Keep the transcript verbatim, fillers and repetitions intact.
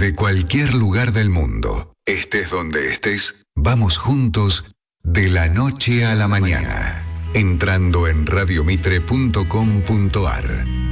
Desde cualquier lugar del mundo, estés donde estés, vamos juntos de la noche a la mañana, entrando en radiomitre punto com punto ar.